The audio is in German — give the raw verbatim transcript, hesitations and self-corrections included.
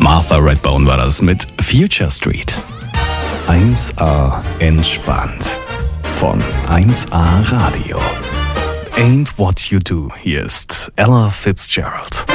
Martha Redbone war das mit Future Street. eins A entspannt von eins A Radio. Ain't What You Do. Hier ist Ella Fitzgerald.